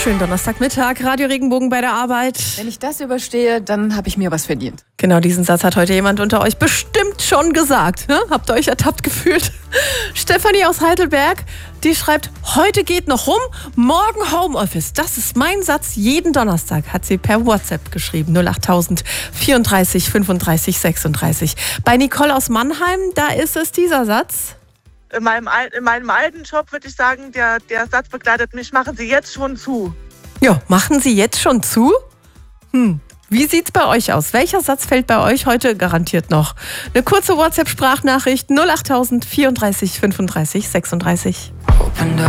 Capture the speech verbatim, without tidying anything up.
Schönen Donnerstagmittag, Radio Regenbogen bei der Arbeit. Wenn ich das überstehe, dann habe ich mir was verdient. Genau, diesen Satz hat heute jemand unter euch bestimmt schon gesagt. Ne? Habt ihr euch ertappt gefühlt? Stefanie aus Heidelberg, die schreibt, heute geht noch rum, morgen Homeoffice. Das ist mein Satz jeden Donnerstag, hat sie per WhatsApp geschrieben. null achttausend vierunddreißig fünfunddreißig sechsunddreißig. Bei Nicole aus Mannheim, da ist es dieser Satz. In meinem, in meinem alten Job würde ich sagen, der, der Satz begleitet mich, machen Sie jetzt schon zu. Ja, machen Sie jetzt schon zu? Hm. Wie sieht's bei euch aus? Welcher Satz fällt bei euch heute garantiert noch? Eine kurze WhatsApp-Sprachnachricht null achttausend vierunddreißig fünfunddreißig sechsunddreißig.